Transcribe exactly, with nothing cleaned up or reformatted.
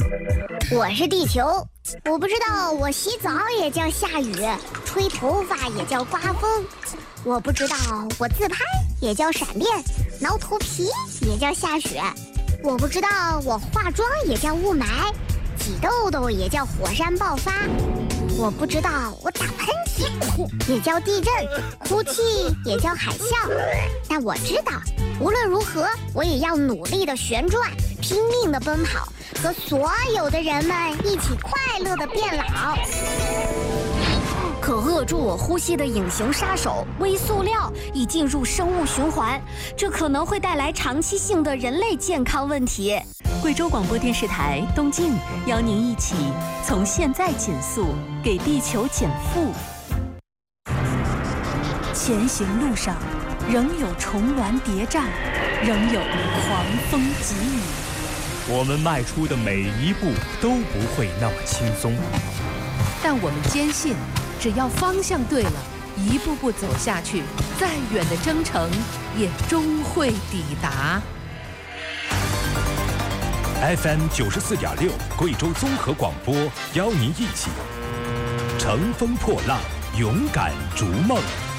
我是地球，我不知道我洗澡也叫下雨，吹头发也叫刮风，我不知道我自拍也叫闪电，挠头皮也叫下雪，我不知道我化妆也叫雾霾，挤痘痘也叫火山爆发，我不知道我打喷嚏也叫地震，哭泣也叫海啸，但我知道无论如何我也要努力的旋转，拼命的奔跑，和所有的人们一起快乐的变老。 可扼住我呼吸的隐形杀手微塑料已进入生物循环，这可能会带来长期性的人类健康问题。 贵州广播电视台东晋邀您一起从现在减速，给地球减负。前行路上仍有重峦叠嶂，仍有狂风急雨， 我们迈出的每一步都不会那么轻松， 但我们坚信，只要方向对了，一步步走下去，再远的征程也终会抵达。 F M 九十四点六，贵州综合广播邀您一起乘风破浪，勇敢逐梦。